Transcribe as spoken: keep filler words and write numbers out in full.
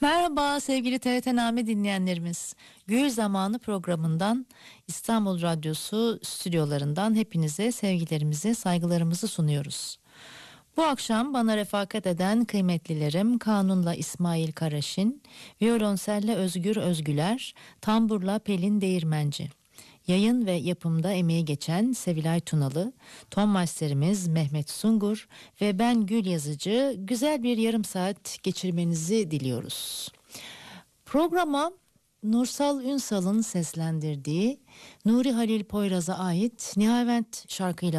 Merhaba sevgili T R T Name dinleyenlerimiz. Gül Zamanı programından İstanbul Radyosu stüdyolarından hepinize sevgilerimizi, saygılarımızı sunuyoruz. Bu akşam bana refakat eden kıymetlilerim Kanun'la İsmail Karaşin, violonselle Özgür Özgüler, tamburla Pelin Değirmenci. Yayın ve yapımda emeği geçen Sevilay Tunalı, ton masterimiz Mehmet Sungur ve ben Gül Yazıcı güzel bir yarım saat geçirmenizi diliyoruz. Programa Nursal Ünsal'ın seslendirdiği Nuri Halil Poyraz'a ait Nihavent şarkıyla